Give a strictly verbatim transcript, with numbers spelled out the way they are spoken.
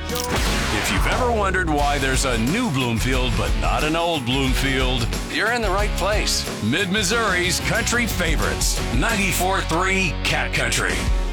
If you've ever wondered why there's a new Bloomfield but not an old Bloomfield, you're in the right place. Mid-Missouri's country favorites, ninety-four point three Cat Country.